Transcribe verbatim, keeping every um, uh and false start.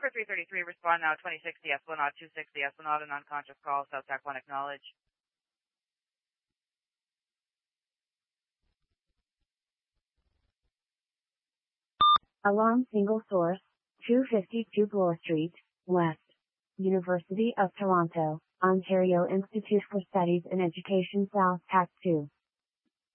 Stalker three thirty-three, respond now, twenty sixty, Esplanade two sixty, Esplanade, an unconscious call, South Tac one, acknowledge. Alarm single source, two fifty-two Bloor Street, West. University of Toronto, Ontario Institute for Studies in Education, South Tac two.